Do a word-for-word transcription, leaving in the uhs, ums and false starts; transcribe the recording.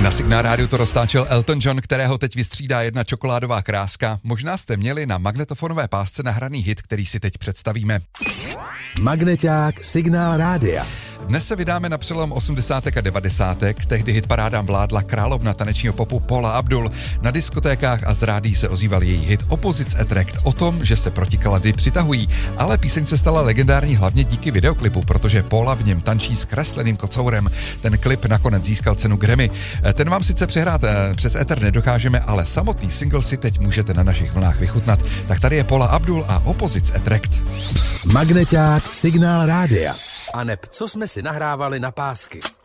Na Signál rádiu to roztáčel Elton John, kterého teď vystřídá jedna čokoládová kráska. Možná jste měli na magnetofonové pásce nahraný hit, který si teď představíme. Magneťák Signál rádia. Dnes se vydáme na přelom osmdesátek a devadesátek. Tehdy hitparádám vládla královna tanečního popu Paula Abdul. Na diskotékách a z rádií se ozýval její hit Opposites Attract o tom, že se protiklady přitahují. Ale píseň se stala legendární hlavně díky videoklipu, protože Paula v něm tančí s kresleným kocourem. Ten klip nakonec získal cenu Grammy. Ten vám sice přehrát přes éter nedokážeme, ale samotný single si teď můžete na našich vlnách vychutnat. Tak tady je Paula Abdul a Opposites Attract. Magneťák Signál rádia. A neb, co jsme si nahrávali na pásky.